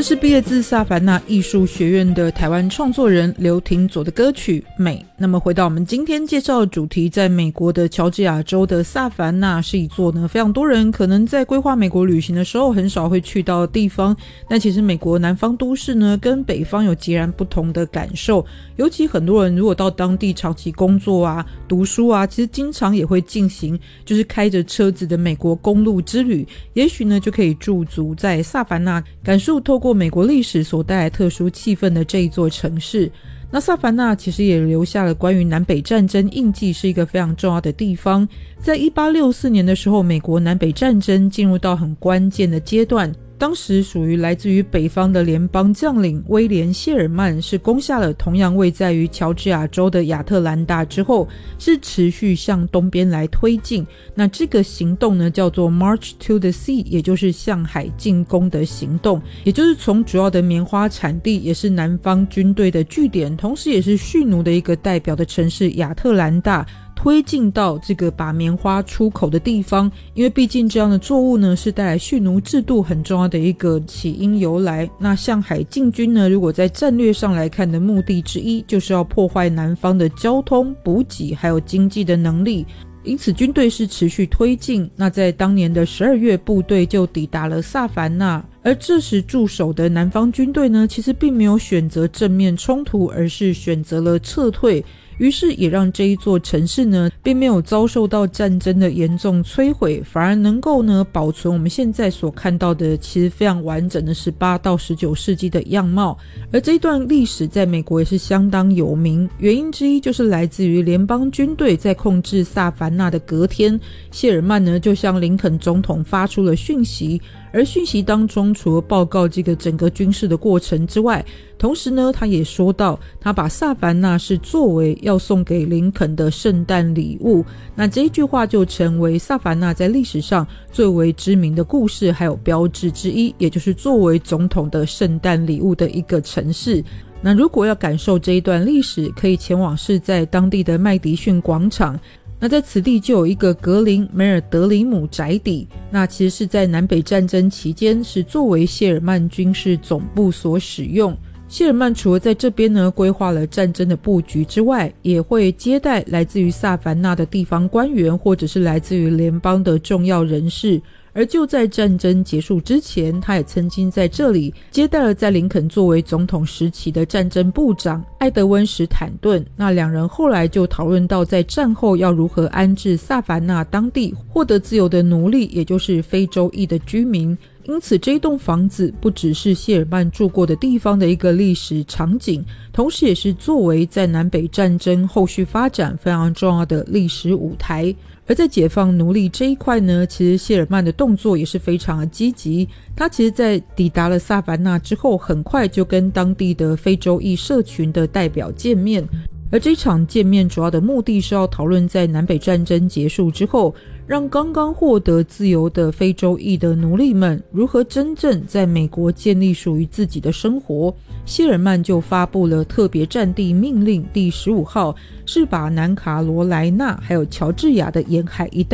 这是毕业自萨凡纳艺术学院的台湾创作人刘廷佐的歌曲《美》。那么回到我们今天介绍的主题，在美国的乔治亚州的萨凡纳是一座呢非常多人可能在规划美国旅行的时候很少会去到的地方，但其实美国南方都市呢跟北方有截然不同的感受，尤其很多人如果到当地长期工作啊、读书啊，其实经常也会进行就是开着车子的美国公路之旅，也许呢就可以驻足在萨凡纳，感受透过美国历史所带来特殊气氛的这一座城市。那萨凡纳其实也留下了关于南北战争印记，是一个非常重要的地方。在1864年的时候，美国南北战争进入到很关键的阶段，当时属于来自于北方的联邦将领威廉·谢尔曼是攻下了同样位在于乔治亚州的亚特兰大之后，是持续向东边来推进。那这个行动呢叫做 March to the Sea， 也就是向海进攻的行动，也就是从主要的棉花产地，也是南方军队的据点，同时也是蓄奴的一个代表的城市亚特兰大，推进到这个把棉花出口的地方。因为毕竟这样的作物呢是带来蓄奴制度很重要的一个起因由来。那向海进军呢，如果在战略上来看的目的之一，就是要破坏南方的交通、补给还有经济的能力，因此军队是持续推进。那在当年的12月，部队就抵达了萨凡纳，而这时驻守的南方军队呢，其实并没有选择正面冲突，而是选择了撤退，于是也让这一座城市呢并没有遭受到战争的严重摧毁，反而能够呢保存我们现在所看到的其实非常完整的18到19世纪的样貌。而这一段历史在美国也是相当有名，原因之一就是来自于联邦军队在控制萨凡纳的隔天，谢尔曼呢就向林肯总统发出了讯息，而讯息当中除了报告这个整个军事的过程之外，同时呢他也说到他把萨凡纳是作为要送给林肯的圣诞礼物。那这一句话就成为萨凡纳在历史上最为知名的故事还有标志之一，也就是作为总统的圣诞礼物的一个城市。那如果要感受这一段历史，可以前往是在当地的麦迪逊广场，那在此地就有一个格林梅尔德里姆宅邸，那其实是在南北战争期间是作为谢尔曼军事总部所使用。谢尔曼除了在这边呢规划了战争的布局之外，也会接待来自于萨凡纳的地方官员，或者是来自于联邦的重要人士。而就在战争结束之前，他也曾经在这里接待了在林肯作为总统时期的战争部长艾德温·史坦顿。那两人后来就讨论到在战后要如何安置萨凡纳当地获得自由的奴隶，也就是非洲裔的居民。因此这一栋房子不只是谢尔曼住过的地方的一个历史场景，同时也是作为在南北战争后续发展非常重要的历史舞台。而在解放奴隶这一块呢，其实谢尔曼的动作也是非常的积极。他其实在抵达了萨凡纳之后，很快就跟当地的非洲裔社群的代表见面，而这场见面主要的目的是要讨论在南北战争结束之后，让刚刚获得自由的非洲裔的奴隶们如何真正在美国建立属于自己的生活。谢尔曼就发布了特别战地命令第15号，是把南卡罗来纳还有乔治亚的沿海一带